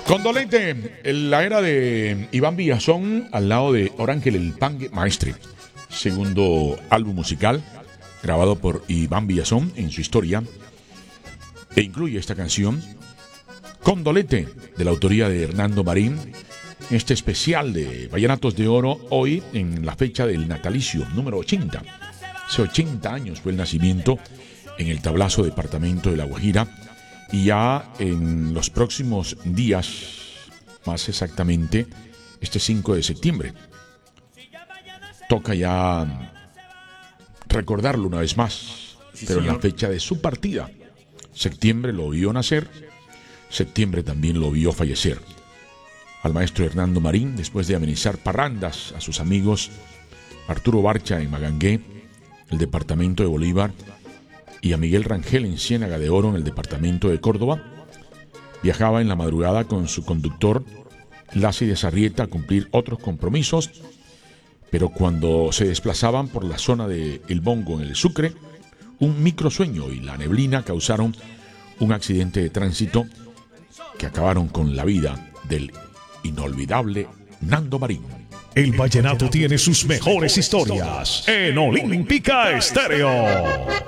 Condolente, la era de Iván Villazón al lado de Orángel el Pangue Maestre, segundo álbum musical grabado por Iván Villazón en su historia, e incluye esta canción, Condolente, de la autoría de Hernando Marín, este especial de Vallenatos de Oro, hoy en la fecha del natalicio número 80. Hace 80 años fue el nacimiento en el Tablazo, departamento de La Guajira, y ya en los próximos días, más exactamente este 5 de septiembre, toca ya recordarlo una vez más, pero en la fecha de su partida. Septiembre lo vio nacer, septiembre también lo vio fallecer. Al maestro Hernando Marín, después de amenizar parrandas a sus amigos Arturo Barcha en Magangué, el departamento de Bolívar, y a Miguel Rangel en Ciénaga de Oro, en el departamento de Córdoba, viajaba en la madrugada con su conductor Laci de Sarrieta a cumplir otros compromisos, pero cuando se desplazaban por la zona de El Bongo en el Sucre, un microsueño y la neblina causaron un accidente de tránsito que acabaron con la vida del inolvidable Nando Marín. El vallenato tiene sus mejores historias en Olímpica Estéreo.